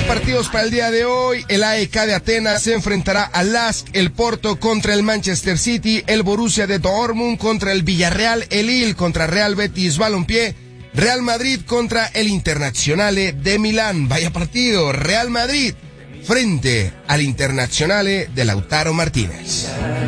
partidos para el día de hoy. El AEK de Atenas se enfrentará al LASK, el Porto contra el Manchester City, el Borussia de Dortmund contra el Villarreal, el Lille contra Real Betis Balompié, Real Madrid contra el Internazionale de Milán. Vaya partido, Real Madrid frente al Internazionale de Lautaro Martínez.